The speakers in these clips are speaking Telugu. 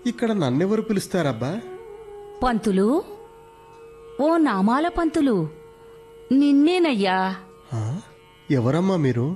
ఇక్కడ నన్నెవరు పిలుస్తారబ్బా? పంతులు, ఓ నామాల పంతులు, నిన్నేనయ్యా. ఎవరమ్మా మీరు?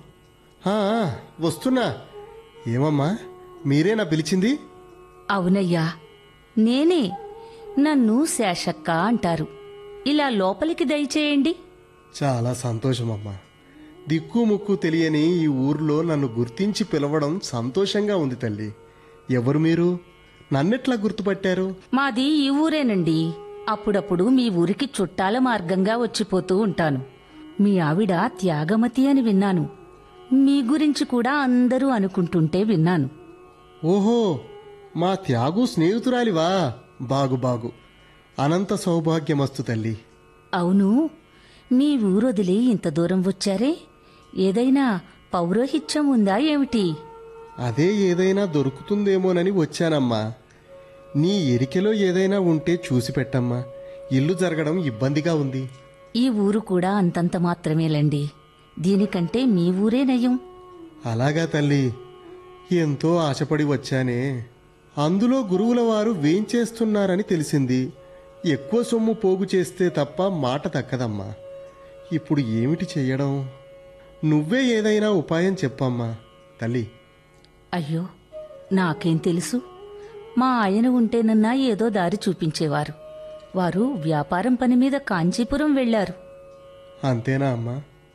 వస్తున్నా. ఏమమ్మా, మీరేనా పిలిచింది? అవునయ్యా, నేనే. నన్ను శేషక్క అంటారు. ఇలా లోపలికి దయచేయండి. చాలా సంతోషమమ్మా. దిక్కు ముక్కు తెలియని ఈ ఊర్లో నన్ను గుర్తించి పిలవడం సంతోషంగా ఉంది తల్లి. ఎవరు మీరు? నన్నెట్లా గుర్తుపట్టారు? మాది ఈ ఊరేనండి. అప్పుడప్పుడు మీ ఊరికి చుట్టాల మార్గంగా వచ్చిపోతూ ఉంటాను. మీ ఆవిడ త్యాగమతి అని విన్నాను. మీ గురించి కూడా అందరూ అనుకుంటుంటే విన్నాను. ఓహో, మా త్యాగు స్నేహితురాలివా? బాగు. అనంత సౌభాగ్యమస్తు తల్లి. అవును, మీ ఊరొదిలి ఇంత దూరం వచ్చారే? ఏదైనా పౌరోహిత్యం ఉందా ఏమిటి? అదే ఏదైనా దొరుకుతుందేమోనని వచ్చానమ్మా. నీ ఎరికెలో ఏదైనా ఉంటే చూసి పెట్టమ్మా. ఇల్లు జరగడం ఇబ్బందిగా ఉంది. ఈ ఊరు కూడా అంతంత మాత్రమేలండి. దీనికంటే మీ ఊరే నయం. అలాగా తల్లి, ఎంతో ఆశపడి వచ్చానే. అందులో గురువుల వారు వేంచేస్తున్నారని తెలిసింది. ఎక్కువ సొమ్ము పోగు చేస్తే తప్ప మాట తక్కదమ్మా. ఇప్పుడు ఏమిటి చెయ్యడం? నువ్వే ఏదైనా ఉపాయం చెప్పమ్మా తల్లి. అయ్యో, నాకేం తెలుసు? మా ఆయన ఉంటేనన్నా ఏదో దారి చూపించేవారు. వారు వ్యాపారం పని మీద కాంచీపురం వెళ్లారు. అంతేనా అమ్మా?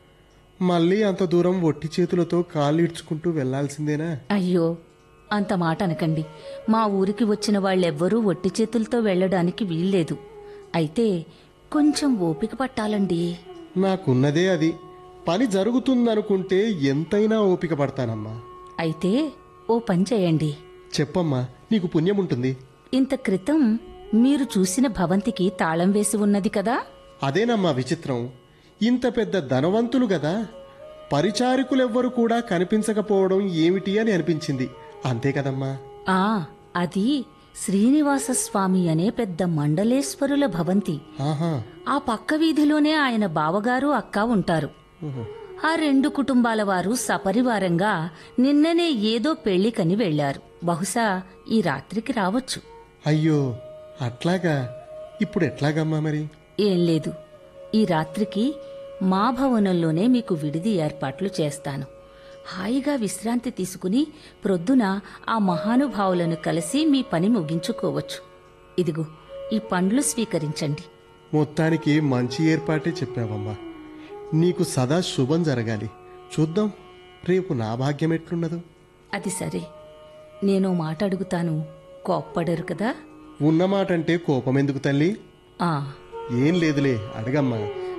మళ్ళీ అంత దూరం ఒట్టి చేతులతో కాళ్ళీడ్చుకుంటూ వెళ్లాల్సిందేనా? అయ్యో, అంత మాట అనకండి. మా ఊరికి వచ్చిన వాళ్ళెవ్వరూ ఒట్టి చేతులతో వెళ్లడానికి వీల్లేదు. అయితే కొంచెం ఓపిక పట్టాలండి. నాకున్నదే అది. పని జరుగుతుందనుకుంటే ఎంతైనా ఓపిక పడతానమ్మా. అయితే ఓ పని చేయండి. చెప్పమ్మా, నీకు పుణ్యముంటుంది. ఇంత క్రితం మీరు చూసిన భవంతికి తాళం వేసి ఉన్నది కదా? అదేనమ్మా విచిత్రం. ఇంత పెద్ద ధనవంతులు గదా, పరిచారికులెవ్వరు కూడా కనిపించకపోవడం ఏమిటి అని అనిపించింది. అంతే కదమ్మా? అది శ్రీనివాసస్వామి అనే పెద్ద మండలేశ్వరుల భవంతి. ఆ పక్క వీధిలోనే ఆయన బావగారు, అక్క ఉంటారు. ఆ రెండు కుటుంబాల వారు సపరివారంగా నిన్ననే ఏదో పెళ్లికని వెళ్లారు. బహుశా ఈ రాత్రికి రావచ్చు. అయ్యో, అట్లాగా? ఇప్పుడు ఎట్లాగమ్మా మరి? ఏం లేదు, ఈ రాత్రికి మా భవనంలోనే మీకు విడిది ఏర్పాట్లు చేస్తాను. హాయిగా విశ్రాంతి తీసుకుని ప్రొద్దున ఆ మహానుభావులను కలిసి మీ పని ముగించుకోవచ్చు. ఇదిగో, ఈ పండ్లు స్వీకరించండి. మొత్తానికి మంచి ఏర్పాటే చెప్పావమ్మా. నీకు సదా శుభం జరగాలి. చూద్దాం రేపు నా భాగ్యం ఎట్లున్నదో. అది సరే, నేను మాట అడుగుతాను, కోప్పడరు కదా? ఉన్నమాటంటే కోపమెందుకు తల్లి? ఏం లేదులే, అడగమ్మా.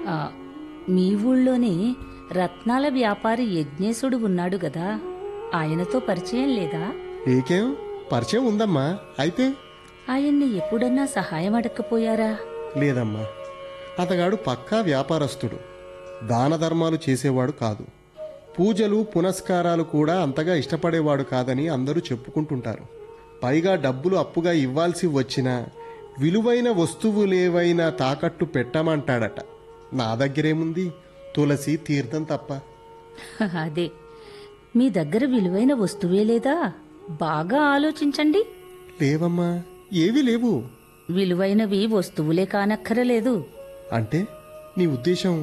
మీ ఊళ్ళోనే రత్నాల వ్యాపారి యజ్ఞేశుడు ఉన్నాడు గదా, ఆయనతో పరిచయం లేదా? నీకేం పరిచయం ఉందమ్మా. అయితే ఆయన్ని ఎప్పుడన్నా సహాయం అడగకపోయారా? లేదమ్మా, అతగాడు పక్కా వ్యాపారస్తుడు. దాన ధర్మాలు చేసేవాడు కాదు. పూజలు పునస్కారాలు కూడా అంతగా ఇష్టపడేవాడు కాదని అందరూ చెప్పుకుంటుంటారు. పైగా డబ్బులు అప్పుగా ఇవ్వాల్సి వచ్చినా విలువైన వస్తువులేవైనా తాకట్టు పెట్టమంటాడట. నా దగ్గరేముంది, తులసి తీర్థం తప్ప. అదే, మీ దగ్గర విలువైన వస్తువే లేదా? బాగా ఆలోచించండి. లేవమ్మా, ఏవీ లేవు. విలువైనవి వస్తువులే కానక్కరలేదు. అంటే నీ ఉద్దేశం?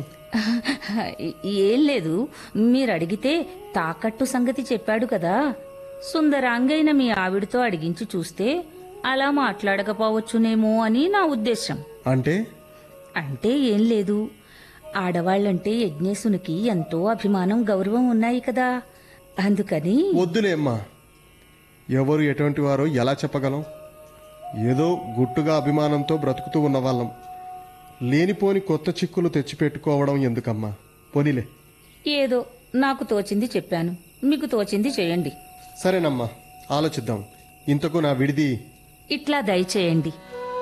ఏం లేదు, మీరడిగితే తాకట్టు సంగతి చెప్పాడు కదా. సుందరాంగైన మీ ఆవిడతో అడిగించి చూస్తే అలా మాట్లాడకపోవచ్చునేమో అని నా ఉద్దేశం. అంటే ఏం లేదు, ఆడవాళ్లంటే యజ్ఞేశునికి ఎంతో అభిమానం, గౌరవం ఉన్నాయి కదా, అందుకని. వద్దులేమ్మా, ఎవరు ఎటువంటి వారో ఎలా చెప్పగలం? ఏదో గుట్టుగా అభిమానంతో బ్రతుకుతూ ఉన్నవాళ్ళం. లేనిపోని కొత్త చిక్కులు తెచ్చిపెట్టుకోవడం ఎందుకమ్మా? పోనీలే. ఏదో నాకు తోచింది చెప్పాను, మీకు తోచింది చేయండి. సరేనమ్మా, ఆలోచిద్దాం. ఇంతకు నా విడిది ఇట్లా దయచేయండి.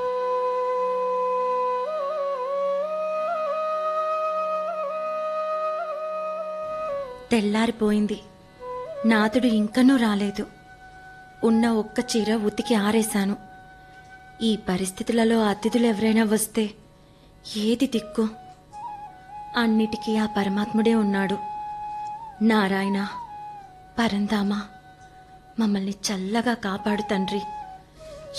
తెల్లారిపోయింది. నాథుడు ఇంకనూ రాలేదు. ఉన్న ఒక్క చీర ఉతికి ఆరేశాను. ఈ పరిస్థితులలో అతిథులు ఎవరైనా వస్తే ఏది దిక్కు? అన్నిటికీ ఆ పరమాత్ముడే ఉన్నాడు. నారాయణ, పరంధామ, మమ్మల్ని చల్లగా కాపాడు తండ్రి.